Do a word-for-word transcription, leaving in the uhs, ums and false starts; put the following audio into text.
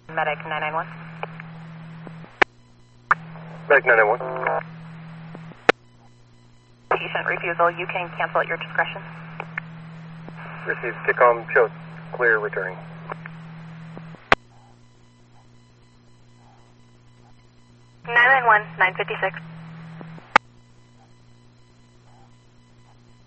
Medic nine nine one. Medic nine nine one. Patient refusal. You can cancel at your discretion. Received. T-COM shows clear returning. nine nine one, nine fifty-six.